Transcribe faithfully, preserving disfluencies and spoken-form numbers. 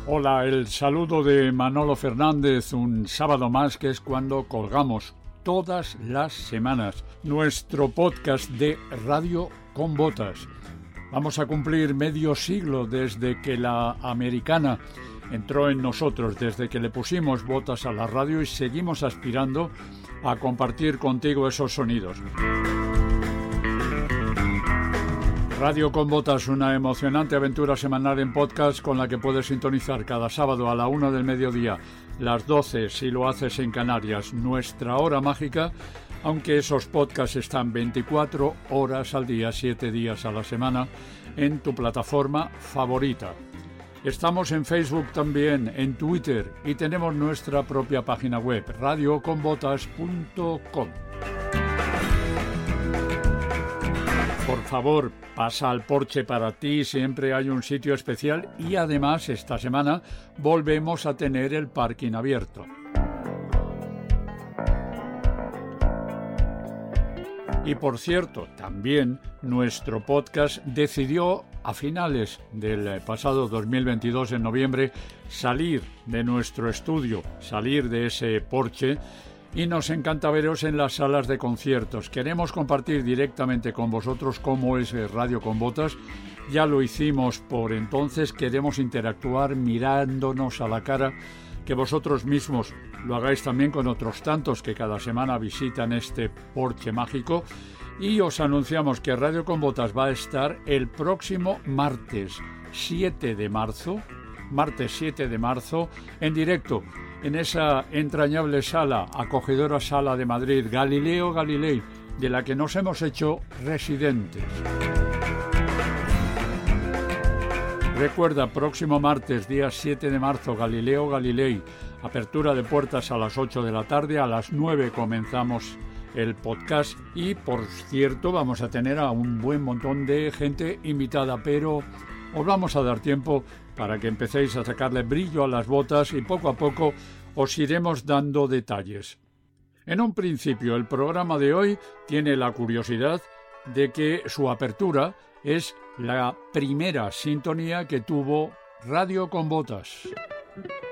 Hola, el saludo de Manolo Fernández, un sábado más, que es cuando colgamos todas las semanas nuestro podcast de Radio con Botas. Vamos a cumplir medio siglo desde que la americana entró en nosotros, desde que le pusimos botas a la radio, y seguimos aspirando a compartir contigo esos sonidos. Radio con Botas, una emocionante aventura semanal en podcast con la que puedes sintonizar cada sábado a la una del mediodía, las doce si lo haces en Canarias, nuestra hora mágica, aunque esos podcasts están veinticuatro horas al día, siete días a la semana, en tu plataforma favorita. Estamos en Facebook también, en Twitter, y tenemos nuestra propia página web, radio con botas punto com. Por favor, pasa al porche para ti, siempre hay un sitio especial, y además esta semana volvemos a tener el parking abierto. Y por cierto, también nuestro podcast decidió a finales del pasado dos mil veintidós, en noviembre, salir de nuestro estudio, salir de ese porche, y nos encanta veros en las salas de conciertos. Queremos compartir directamente con vosotros cómo es Radio con Botas. Ya lo hicimos por entonces, queremos interactuar mirándonos a la cara, que vosotros mismos lo hagáis también con otros tantos que cada semana visitan este porche mágico. Y os anunciamos que Radio con Botas va a estar el próximo martes siete de marzo, martes siete de marzo, en directo, en esa entrañable sala, acogedora sala de Madrid, Galileo Galilei, de la que nos hemos hecho residentes. Recuerda, próximo martes, día siete de marzo, Galileo Galilei, apertura de puertas a las ocho de la tarde, a las nueve comenzamos el podcast, y por cierto vamos a tener a un buen montón de gente invitada, pero os vamos a dar tiempo para que empecéis a sacarle brillo a las botas y poco a poco os iremos dando detalles. En un principio, el programa de hoy tiene la curiosidad de que su apertura es la primera sintonía que tuvo Radio con Botas.